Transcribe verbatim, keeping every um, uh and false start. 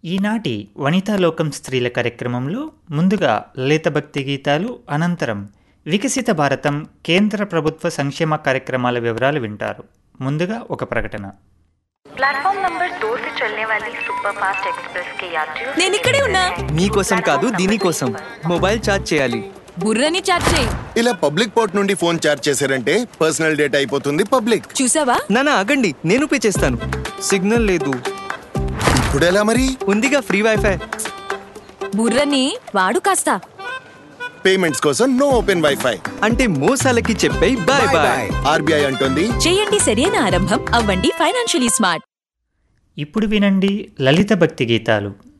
ఈనాటి వనితాలోకం స్త్రీల కార్యక్రమంలో ముందుగా లలిత భక్తి గీతాలు, అనంతరం వికసిత భారతం కేంద్ర ప్రభుత్వ సంక్షేమ కార్యక్రమాల వివరాలు వింటారు. ముందుగా ఒక ప్రకటన. प्लेटफॉर्म नंबर दो से चलने वाली सुपर फास्ट एक्सप्रेस के यात्रियों నేను ఇక్కడే ఉన్నా. మీకోసం కాదు దీనికోసం మొబైల్ ఛార్జ్ చేయాలి. బుర్రని చాట్ చేయి. ఇలా పబ్లిక్ పోర్ట్ నుండి ఫోన్ చార్జ్ చేశారంటే పర్సనల్ డేటా అయిపోతుంది పబ్లిక్. చూసావా? నానా ఆగండి, నేను పే చేస్తాను. సిగ్నల్ లేదు. ఇప్పుడు ఎలా మరి? ఉందిగా ఫ్రీ వైఫై. బుర్రని వాడు కాస్త. పేమెంట్స్ కోసం నో ఓపెన్ వైఫై. అంటే మోసాలకి చెప్పే బాయ్ బాయ్. ఆర్బీఐ అంటుంది చేయండి సరైన ఆరంభం, అవ్వండి ఫైనాన్షియలీ స్మార్ట్. ఇప్పుడు వినండి లలిత భక్తి గీతాలు.